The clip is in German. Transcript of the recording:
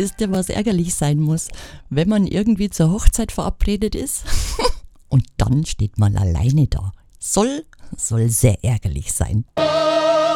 wisst ihr, was ärgerlich sein muss, wenn man irgendwie zur Hochzeit verabredet ist und dann steht man alleine da. Soll sehr ärgerlich sein.